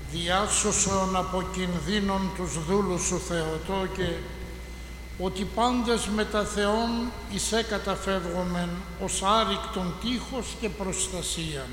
διάσωσον από κινδύνων τους δούλους σου Θεοτόκε, ότι πάντες μετα Θεόν εισέ καταφεύγομεν ως άρρηκτον τείχος και προστασίαν.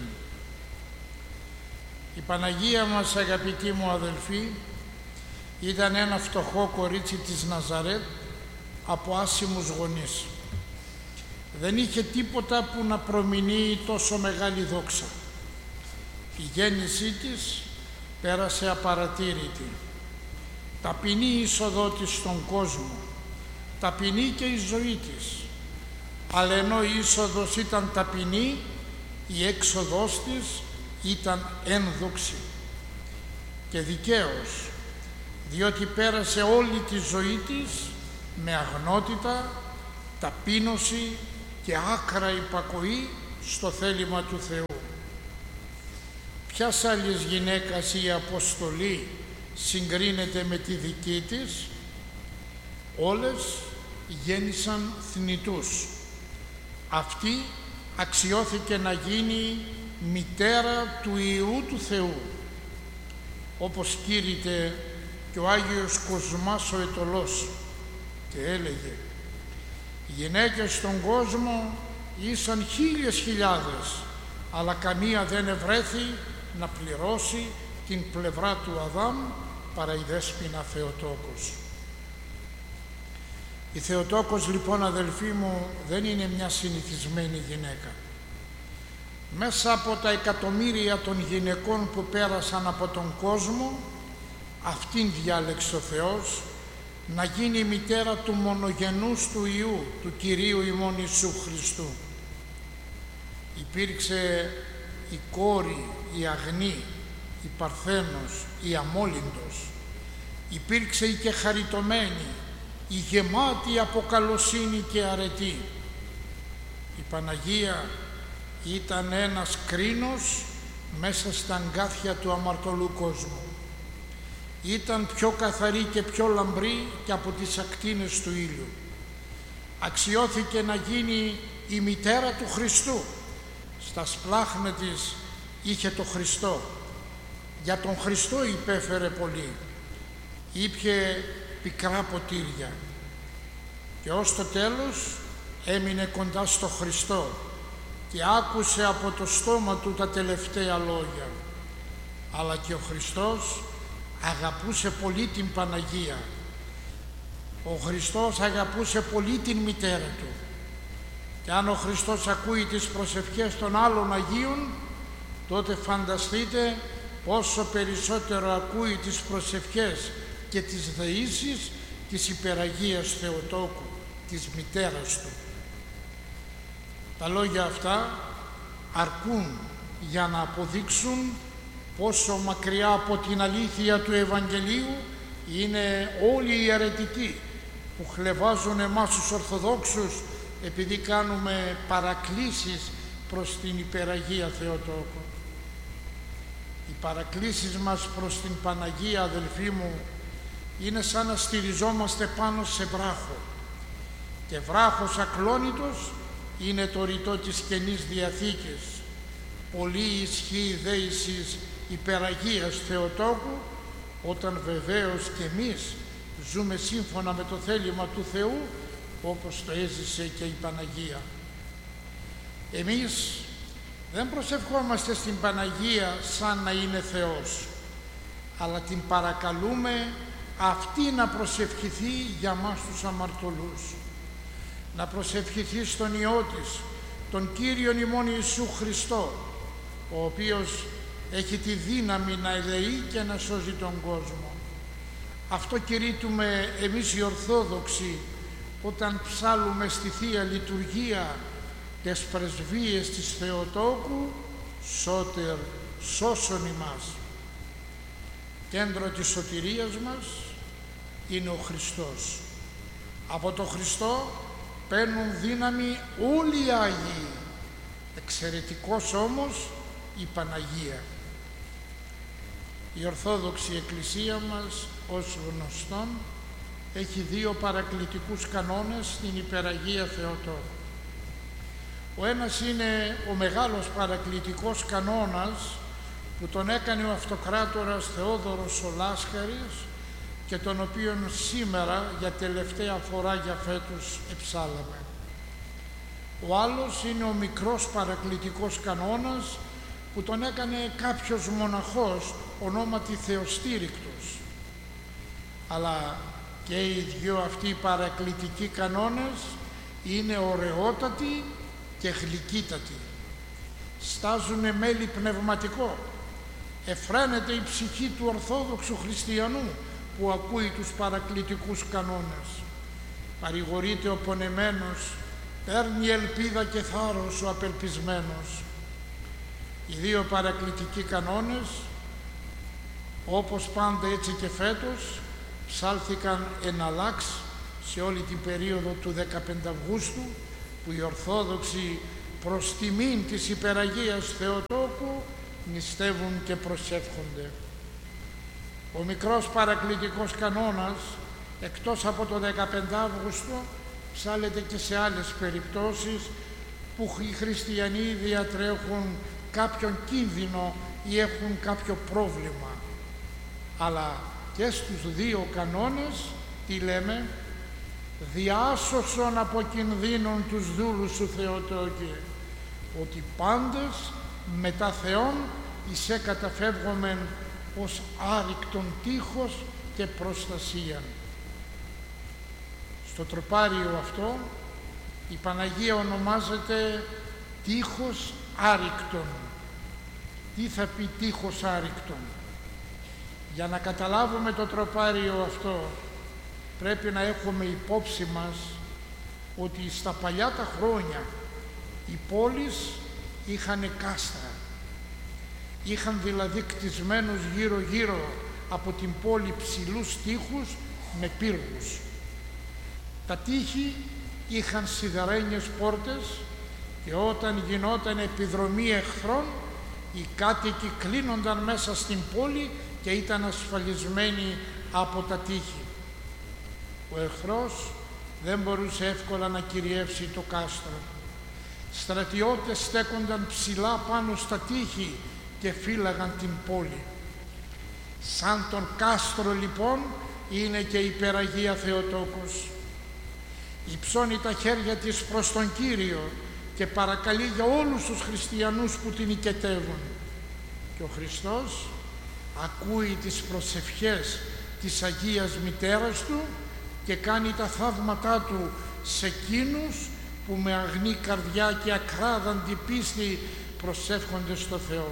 Η Παναγία μας, αγαπητοί μου αδελφοί, ήταν ένα φτωχό κορίτσι της Ναζαρέτ από άσημους γονείς. Δεν είχε τίποτα που να προμηνύει τόσο μεγάλη δόξα. Η γέννησή της πέρασε απαρατήρητη. Ταπεινή η είσοδό της στον κόσμο, ταπεινή και η ζωή της. Αλλά ενώ η είσοδος ήταν ταπεινή, η έξοδός της ήταν ένδοξη. Και δικαίως, διότι πέρασε όλη τη ζωή της με αγνότητα, ταπείνωση και άκρα υπακοή στο θέλημα του Θεού. Ποιας άλλης γυναίκας η αποστολή συγκρίνεται με τη δική της? Όλες γέννησαν θνητούς. Αυτή αξιώθηκε να γίνει μητέρα του Υιού του Θεού, όπως κήρυτε και ο Άγιος Κοσμάς ο Αιτωλός και έλεγε: οι γυναίκες στον κόσμο ήσαν χίλιες, αλλά καμία δεν ευρέθη να πληρώσει την πλευρά του Αδάμ παρά η Δέσποινα Θεοτόκος. Η Θεοτόκος λοιπόν, αδελφοί μου, δεν είναι μια συνηθισμένη γυναίκα. Μέσα από τα εκατομμύρια των γυναικών που πέρασαν από τον κόσμο, αυτήν διάλεξε ο Θεός να γίνει η μητέρα του μονογενούς του Υιού, του Κυρίου ημών Ιησού Χριστού. Υπήρξε η κόρη, η αγνή, η παρθένος, η αμόλυντος. Υπήρξε η κεχαριτωμένη, η γεμάτη από καλοσύνη και αρετή. Η Παναγία ήταν ένας κρίνος μέσα στα αγκάθια του αμαρτωλού κόσμου. Ήταν πιο καθαρή και πιο λαμπρή και από τις ακτίνες του ήλιου. Αξιώθηκε να γίνει η μητέρα του Χριστού. Στα σπλάχνα της είχε το Χριστό. Για τον Χριστό υπέφερε πολύ. Ήπιε πικρά ποτήρια και ως το τέλος έμεινε κοντά στο Χριστό και άκουσε από το στόμα του τα τελευταία λόγια. Αλλά και ο Χριστός αγαπούσε πολύ την Παναγία. Ο Χριστός αγαπούσε πολύ την μητέρα του. Και αν ο Χριστός ακούει τις προσευχές των άλλων Αγίων, τότε φανταστείτε πόσο περισσότερο ακούει τις προσευχές και τις δεήσεις της Υπεραγίας Θεοτόκου, της μητέρας του. Τα λόγια αυτά αρκούν για να αποδείξουν πόσο μακριά από την αλήθεια του Ευαγγελίου είναι όλοι οι αιρετικοί που χλευάζουν εμάς τους Ορθοδόξους επειδή κάνουμε παρακλήσεις προς την Υπεραγία Θεοτόκο. Οι παρακλήσεις μας προς την Παναγία, αδελφοί μου, είναι σαν να στηριζόμαστε πάνω σε βράχο. Και βράχος ακλόνητος είναι το ρητό της Καινής Διαθήκης. Πολύ ισχύει δέησης Υπεραγίας Θεοτόκου, όταν βεβαίως και εμείς ζούμε σύμφωνα με το θέλημα του Θεού, όπως το έζησε και η Παναγία. Εμείς δεν προσευχόμαστε στην Παναγία σαν να είναι Θεός, αλλά την παρακαλούμε αυτή να προσευχηθεί για μας τους αμαρτωλούς, να προσευχηθεί στον Υιό της, τον Κύριον ημών Ιησού Χριστό, ο οποίος έχει τη δύναμη να ελεεί και να σώζει τον κόσμο. Αυτό κηρύττουμε εμείς οι Ορθόδοξοι όταν ψάλλουμε στη Θεία Λειτουργία τις πρεσβείες της Θεοτόκου, «Σώτερ, σώσον ημάς». Κέντρο της σωτηρίας μας είναι ο Χριστός. Από το Χριστό παίρνουν δύναμη όλοι οι Άγιοι, εξαιρετικός όμως η Παναγία. Η Ορθόδοξη Εκκλησία μας, ως γνωστόν, έχει δύο παρακλητικούς κανόνες στην Υπεραγία Θεοτόκου. Ο ένας είναι ο μεγάλος παρακλητικός κανόνας που τον έκανε ο αυτοκράτορας Θεόδωρος ο Λάσχαρης και τον οποίον σήμερα για τελευταία φορά για φέτος εψάλαμε. Ο άλλος είναι ο μικρός παρακλητικός κανόνας που τον έκανε κάποιος μοναχός ονόματι Θεοστήρικτος. Αλλά και οι δυο αυτοί παρακλητικοί κανόνες είναι ωραιότατοι και γλυκύτατοι. Στάζουνε μέλι πνευματικό. Εφραίνεται η ψυχή του Ορθόδοξου Χριστιανού που ακούει τους παρακλητικούς κανόνες. Παρηγορείται ο πονεμένος, παίρνει ελπίδα και θάρρος ο απελπισμένος. Οι δύο παρακλητικοί κανόνες, όπως πάντα έτσι και φέτος, ψάλθηκαν εναλλάξ σε όλη την περίοδο του 15 Αυγούστου, που οι Ορθόδοξοι προς τιμήν της Υπεραγίας Θεοτόκου νηστεύουν και προσεύχονται. Ο μικρός παρακλητικός κανόνας, εκτός από το 15 Αύγουστο, ψάλεται και σε άλλες περιπτώσεις που οι χριστιανοί διατρέχουν κάποιον κίνδυνο ή έχουν κάποιο πρόβλημα. Αλλά και στους δύο κανόνες, τι λέμε, διάσωσον από κινδύνων τους δούλους σου Θεοτόκε, ότι πάντες μετά Θεόν εισέ καταφεύγομεν ως άρρηκτον τείχος και προστασίαν. Στο τροπάριο αυτό η Παναγία ονομάζεται τείχος άρρηκτον. Τι θα πει τείχος άρρηκτον? Για να καταλάβουμε το τροπάριο αυτό πρέπει να έχουμε υπόψη μας ότι στα παλιά τα χρόνια οι πόλεις είχαν κάστρα. Είχαν δηλαδή κτισμένους γύρω-γύρω από την πόλη ψηλούς τείχους με πύργους. Τα τείχη είχαν σιδερένιες πόρτες και όταν γινόταν επιδρομή εχθρών, οι κάτοικοι κλείνονταν μέσα στην πόλη και ήταν ασφαλισμένοι από τα τείχη. Ο εχθρός δεν μπορούσε εύκολα να κυριεύσει το κάστρο. Στρατιώτες στέκονταν ψηλά πάνω στα τείχη και φύλαγαν την πόλη. Σαν τον κάστρο λοιπόν είναι και η Υπεραγία Θεοτόκος. Υψώνει τα χέρια της προς τον Κύριο και παρακαλεί για όλους τους χριστιανούς που την οικετεύουν. Και ο Χριστός ακούει τις προσευχές της Αγίας Μητέρας Του και κάνει τα θαύματά Του σε εκείνους που με αγνή καρδιά και ακράδαντη πίστη προσεύχονται στο Θεό.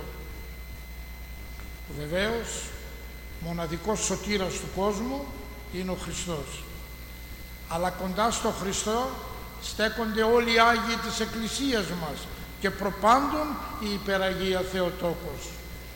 Βεβαίως, μοναδικός σωτήρας του κόσμου είναι ο Χριστός. Αλλά κοντά στο Χριστό στέκονται όλοι οι Άγιοι της Εκκλησίας μας και προπάντων η Υπεραγία Θεοτόκος.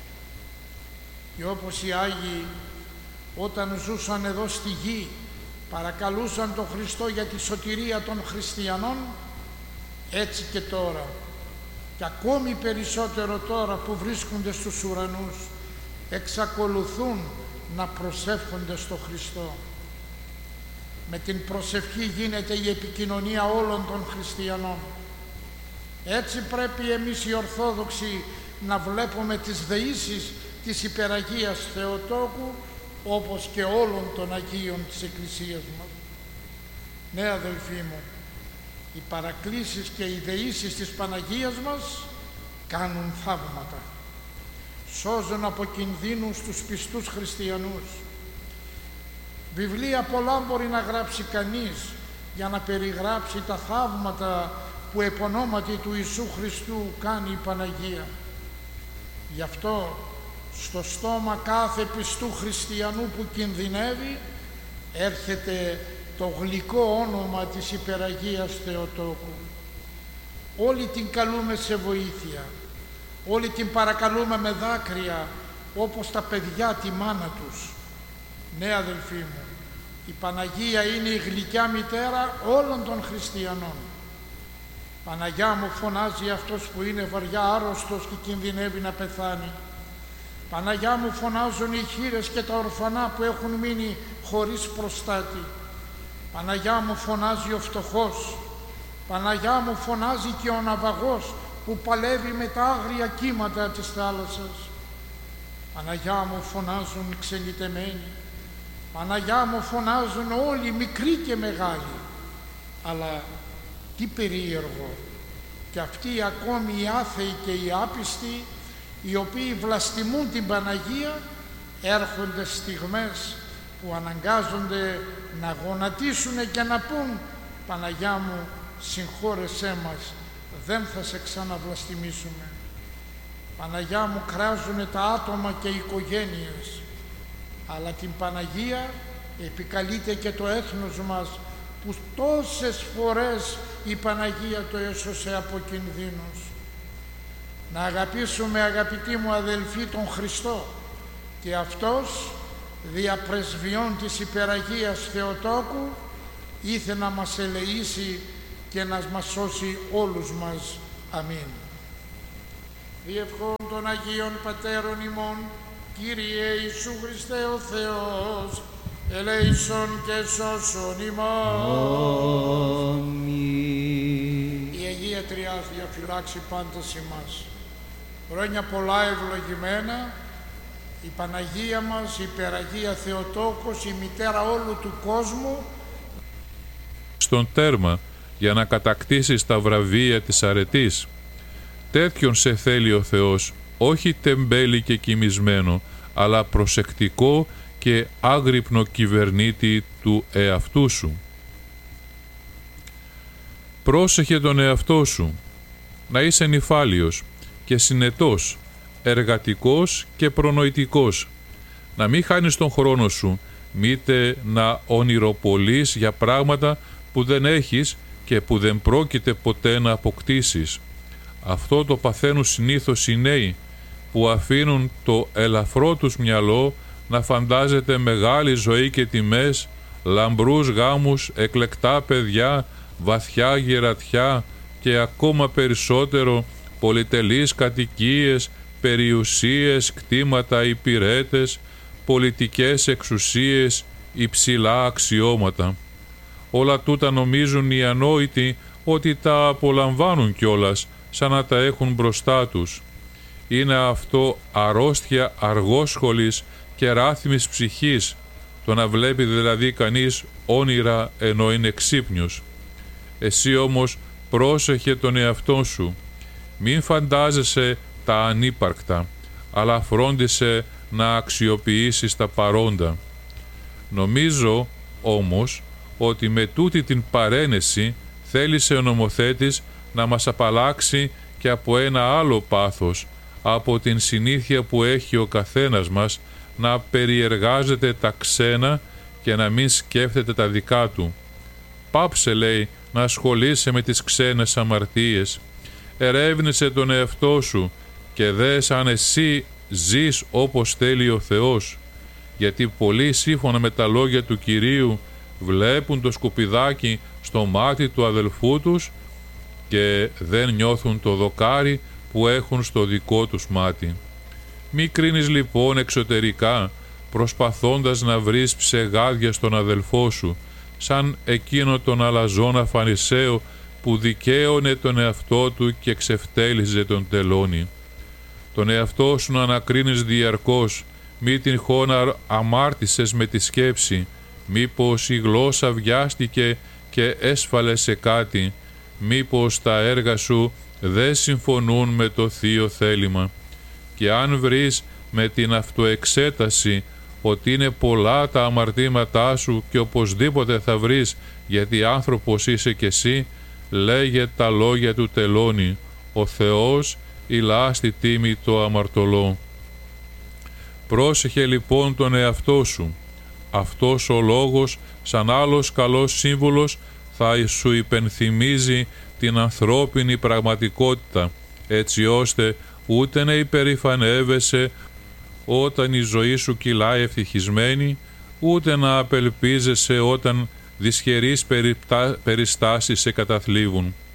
Και όπως οι Άγιοι όταν ζούσαν εδώ στη γη παρακαλούσαν τον Χριστό για τη σωτηρία των χριστιανών, έτσι και τώρα και ακόμη περισσότερο τώρα που βρίσκονται στους ουρανούς εξακολουθούν να προσεύχονται στο Χριστό. Με την προσευχή γίνεται η επικοινωνία όλων των χριστιανών. Έτσι πρέπει εμείς οι Ορθόδοξοι να βλέπουμε τις δεήσεις της Υπεραγίας Θεοτόκου όπως και όλων των Αγίων της Εκκλησίας μας. Ναι, αδελφοί μου, οι παρακλήσεις και οι δεήσεις της Παναγίας μας κάνουν θαύματα. Σώζουν από κινδύνους τους πιστούς χριστιανούς. Βιβλία πολλά μπορεί να γράψει κανείς για να περιγράψει τα θαύματα που επ' ονόματι του Ιησού Χριστού κάνει η Παναγία. Γι' αυτό στο στόμα κάθε πιστού χριστιανού που κινδυνεύει έρχεται το γλυκό όνομα της Υπεραγίας Θεοτόκου. Όλοι την καλούμε σε βοήθεια, όλοι την παρακαλούμε με δάκρυα όπως τα παιδιά τη μάνα τους. Ναι, αδελφοί μου, η Παναγία είναι η γλυκιά μητέρα όλων των χριστιανών. Παναγιά μου, φωνάζει αυτός που είναι βαριά άρρωστος και κινδυνεύει να πεθάνει. Παναγιά μου, φωνάζουν οι χήρες και τα ορφανά που έχουν μείνει χωρίς προστάτη. Παναγιά μου, φωνάζει ο φτωχός. Παναγιά μου, φωνάζει και ο ναυαγός που παλεύει με τα άγρια κύματα της θάλασσας. Παναγιά μου, φωνάζουν ξενιτεμένοι. Παναγιά μου, φωνάζουν όλοι, μικροί και μεγάλοι. Αλλά τι περίεργο, και αυτοί ακόμη οι άθεοι και οι άπιστοι, οι οποίοι βλαστημούν την Παναγία, έρχονται στιγμές που αναγκάζονται να γονατίσουν και να πούν: Παναγιά μου, συγχώρεσέ μας, δεν θα σε ξαναβλαστημίσουμε. Παναγιά μου, κράζουν τα άτομα και οι οικογένειες, αλλά την Παναγία επικαλείται και το έθνος μας, που τόσες φορές η Παναγία το έσωσε από κινδύνους. Να αγαπήσουμε, αγαπητοί μου αδελφοί, τον Χριστό, και αυτός δια πρεσβειών της Υπεραγίας Θεοτόκου ήθε να μας ελεήσει και να μας σώσει όλους μας. Αμήν. Διευχών των Αγίων Πατέρων ημών, Κύριε Ιησού Χριστέ ο Θεός, ελέησον και σώσον ημάς. Αμήν. Η Αγία Τριάς διαφυλάξει πάντας ημάς. Χρόνια πολλά ευλογημένα, η Παναγία μας, η Υπεραγία Θεοτόκος, η μητέρα όλου του κόσμου. Στον τέρμα για να κατακτήσεις τα βραβεία της αρετής. Τέτοιον σε θέλει ο Θεός, όχι τεμπέλη και κοιμισμένο, αλλά προσεκτικό και άγρυπνο κυβερνήτη του εαυτού σου. Πρόσεχε τον εαυτό σου, να είσαι νηφάλιος και συνετός, εργατικός και προνοητικός, να μην χάνεις τον χρόνο σου, μήτε να ονειροπολείς για πράγματα που δεν έχεις και που δεν πρόκειται ποτέ να αποκτήσεις. Αυτό το παθαίνουν συνήθως οι νέοι, που αφήνουν το ελαφρό τους μυαλό να φαντάζεται μεγάλη ζωή και τιμές, λαμπρούς γάμους, εκλεκτά παιδιά, βαθιά γερατιά και ακόμα περισσότερο πολυτελείς κατοικίες, περιουσίες, κτήματα, υπηρέτες, πολιτικές εξουσίες, υψηλά αξιώματα. Όλα τούτα νομίζουν οι ανόητοι ότι τα απολαμβάνουν κιόλας, σαν να τα έχουν μπροστά τους. Είναι αυτό αρρώστια αργόσχολης και ράθμης ψυχής, το να βλέπει δηλαδή κανείς όνειρα ενώ είναι ξύπνιος. Εσύ όμως πρόσεχε τον εαυτό σου. Μην φαντάζεσαι τα ανύπαρκτα, αλλά φρόντισε να αξιοποιήσεις τα παρόντα. Νομίζω όμως ότι με τούτη την παρένεση θέλησε ο νομοθέτης να μας απαλλάξει και από ένα άλλο πάθος, από την συνήθεια που έχει ο καθένας μας να περιεργάζεται τα ξένα και να μην σκέφτεται τα δικά του. Πάψε, λέει, να ασχολείσαι με τις ξένες αμαρτίες. Ερεύνησε τον εαυτό σου και δες αν εσύ ζεις όπως θέλει ο Θεός, γιατί πολλοί σύμφωνα με τα λόγια του Κυρίου βλέπουν το σκουπιδάκι στο μάτι του αδελφού τους και δεν νιώθουν το δοκάρι που έχουν στο δικό τους μάτι. Μη κρίνεις λοιπόν εξωτερικά, προσπαθώντας να βρεις ψεγάδια στον αδελφό σου, σαν εκείνο τον αλαζόνα Φαρισαίο που δικαίωνε τον εαυτό του και ξεφτέλιζε τον τελώνη. Τον εαυτό σου να ανακρίνεις διαρκώς, μη την χώνα αμάρτησες με τη σκέψη, μήπως η γλώσσα βιάστηκε και έσφαλε σε κάτι, μήπως τα έργα σου δεν συμφωνούν με το θείο θέλημα. Και αν βρεις με την αυτοεξέταση ότι είναι πολλά τα αμαρτήματά σου και οπωσδήποτε θα βρεις, γιατί άνθρωπος είσαι κι εσύ, λέγε τα λόγια του τελώνη, ο Θεός ηλά στη τίμη το αμαρτωλό. Πρόσεχε λοιπόν τον εαυτό σου. Αυτός ο λόγος, σαν άλλος καλός σύμβουλος, θα σου υπενθυμίζει την ανθρώπινη πραγματικότητα, έτσι ώστε ούτε να υπερηφανεύεσαι όταν η ζωή σου κυλάει ευτυχισμένη, ούτε να απελπίζεσαι όταν δυσχερείς περιστάσεις σε καταθλίβουν.